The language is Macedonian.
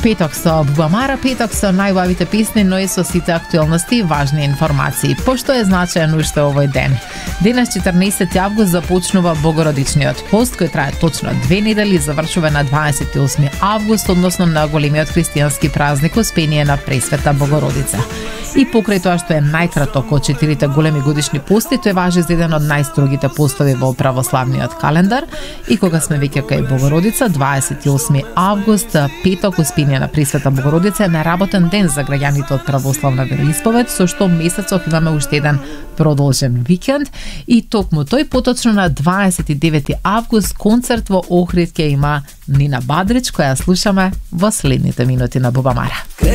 Петок со Бубамара, петок со најубавите песни, но и со сите актуелности и важни информации. Пошто е значаен уште овој ден? Денес 14 август започнува Богородичниот пост, кој трае точно 2 недели и завршува на 28 август, односно на големиот христијански празник Успение на Пресвета Богородица. И покрај тоа што е најкраток од 4 големи годишни пости, тој важи за еден од најстрогите постови во православниот календар. И кога сме веќе кај Богородица, 28 август, петок, Успение на Пресвета Богородица, е неработен ден за граѓаните од православна вероисповед, со што месецов имаме уште еден продолжен викенд. И токму тој поточно на 29 август концерт во Охрид ќе има Нина Бадрич, која слушаме во следните минути на Бубамара.